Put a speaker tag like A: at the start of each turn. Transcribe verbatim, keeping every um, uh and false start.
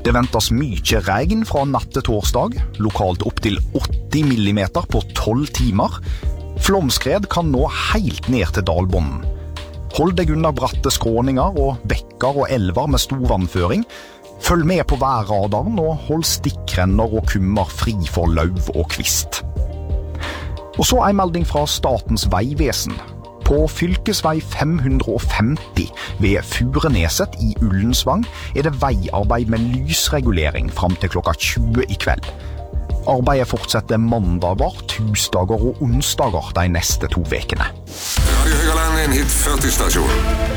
A: Det ventes mye regn fra natt til torsdag, lokalt opp til åtti millimeter på tolv timer. Flomskred kan nå helt ned til dalbonden. Hold deg under bratte skråninger og bekker og elver med stor vannføring. Følg med på værradaren og hold stikkrenner og kummer fri for lauv og kvist. Og så en melding fra Statens vegvesen. På fylkesvei fem hundre og femti ved Fureneset i Ullensvang er det veiarbeid med lysregulering frem til klokka tjue i kveld. Arbeidet fortsetter mandager, tirsdager og onsdager de neste to vekene.
B: Radio Høgaland, en hit førti stasjon.